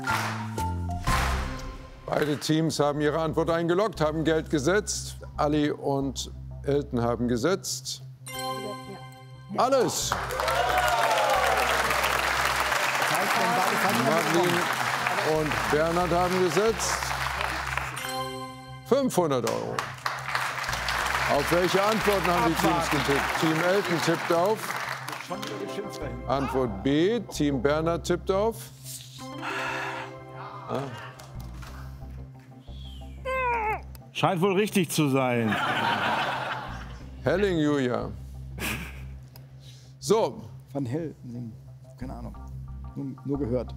Beide Teams haben ihre Antwort eingeloggt, haben Geld gesetzt. Ali und Elton haben gesetzt. Alles. Madeline und Bernhard haben gesetzt. 500 €. Auf welche Antworten haben die Teams getippt? Team Elton tippt auf. Antwort B. Team Bernhard tippt auf. Scheint wohl richtig zu sein. Helling, Julia. So. Van Hell, keine Ahnung, nur gehört.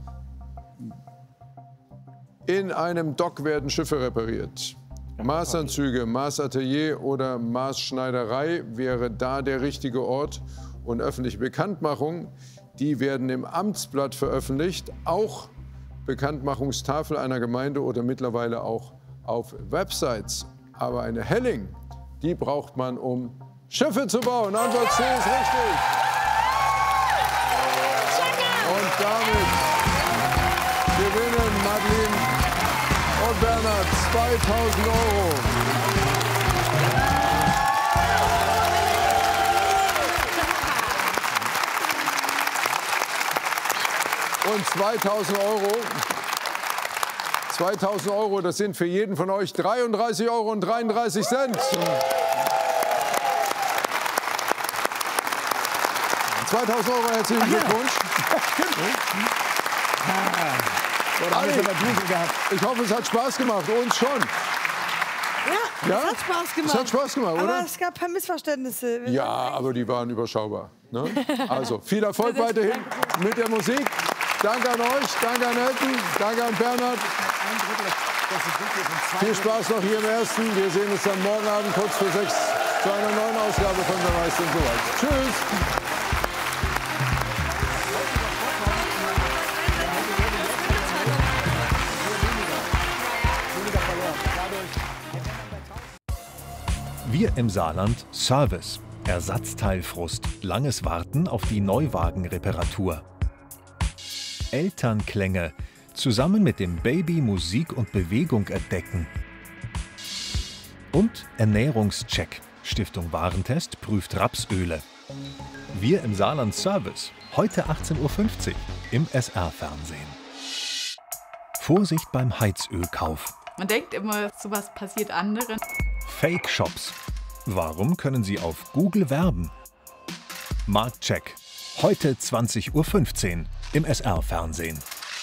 In einem Dock werden Schiffe repariert. Maßanzüge, Maßatelier oder Maßschneiderei wäre da der richtige Ort. Und öffentliche Bekanntmachung, die werden im Amtsblatt veröffentlicht, auch Bekanntmachungstafel einer Gemeinde oder mittlerweile auch auf Websites. Aber eine Helling, die braucht man, um Schiffe zu bauen. Antwort C ist richtig. Und damit gewinnen Madeline und Bernhard 2.000 €. Und 2.000 €. 2.000 €, das sind für jeden von euch 33,33 €. 2.000 €, herzlichen Glückwunsch. Ich hoffe, es hat Spaß gemacht. Uns schon. Ja, es hat Spaß gemacht. Es hat Spaß gemacht, oder? Aber es gab ein paar Missverständnisse. Ja, aber die waren überschaubar. Ne? Also, viel Erfolg weiterhin mit der Musik. Danke an euch, danke an Elton, danke an Bernhard. Viel Spaß noch hier im Ersten. Wir sehen uns dann morgen Abend kurz vor 6 zu einer neuen Ausgabe von Wer weiß denn sowas. Tschüss. Wir im Saarland Service. Ersatzteilfrust. Langes Warten auf die Neuwagenreparatur. Elternklänge. Zusammen mit dem Baby Musik und Bewegung entdecken. Und Ernährungscheck. Stiftung Warentest prüft Rapsöle. Wir im Saarland Service. Heute 18:50 Uhr im SR-Fernsehen. Vorsicht beim Heizölkauf. Man denkt immer, sowas passiert anderen. Fake-Shops. Warum können Sie auf Google werben? Marktcheck. Heute 20:15 Uhr im SR-Fernsehen.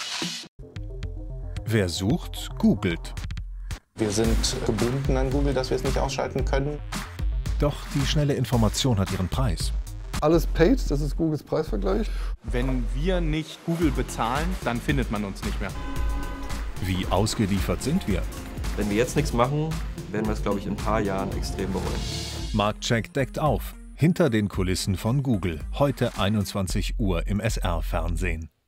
Wer sucht, googelt. Wir sind gebunden an Google, dass wir es nicht ausschalten können. Doch die schnelle Information hat ihren Preis. Alles paid, das ist Googles Preisvergleich. Wenn wir nicht Google bezahlen, dann findet man uns nicht mehr. Wie ausgeliefert sind wir? Wenn wir jetzt nichts machen, werden wir es, glaube ich, in ein paar Jahren extrem bereuen. Marktcheck deckt auf. Hinter den Kulissen von Google. Heute 21 Uhr im SR-Fernsehen.